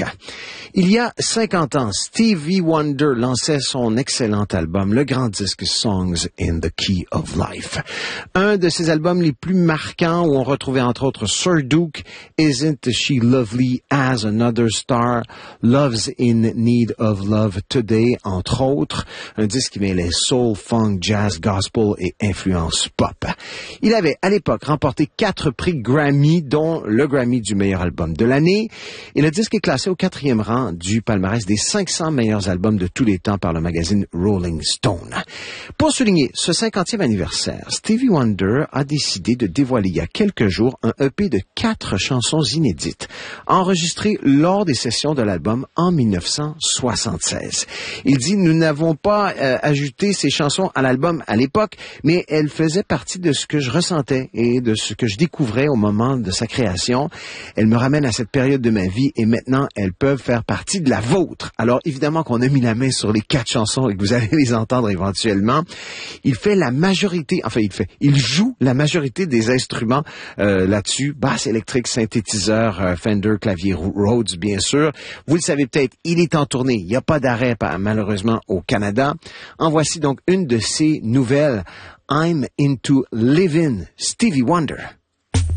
rock. Il y a 50 ans, Stevie Wonder lançait son excellent album, le grand disque Songs in the Key of Life. Un de ses albums les plus marquants où on retrouvait entre autres Sir Duke, Isn't She Lovely as Another Star, Love's in Need of Love Today, entre autres. Un disque qui mêlait soul, funk, jazz, gospel et influence pop. Il avait à l'époque remporté 4 prix Grammy, dont le Grammy du meilleur album de l'année. Et le disque est classé au 4e rang du palmarès des 500 meilleurs albums de tous les temps par le magazine Rolling Stone. Pour souligner ce 50e anniversaire, Stevie Wonder a décidé de dévoiler il y a quelques jours un EP de 4 chansons inédites, enregistrées lors des sessions de l'album en 1976. Il dit, nous n'avons pas ajouté ces chansons à l'album à l'époque, mais elles faisaient partie de ce que je ressentais et de ce que je découvrais au moment de sa création. Elles me ramènent à cette période de ma vie et maintenant elles peuvent faire partie de la vôtre. Alors évidemment qu'on a mis la main sur les 4 chansons et que vous allez les entendre éventuellement. Il joue la majorité des instruments là-dessus, basse électrique, synthétiseur, Fender, clavier Rhodes bien sûr. Vous le savez peut-être, il est en tournée, il n'y a pas d'arrêt malheureusement au Canada. En voici donc une de ses nouvelles, I'm Into Livin', Stevie Wonder.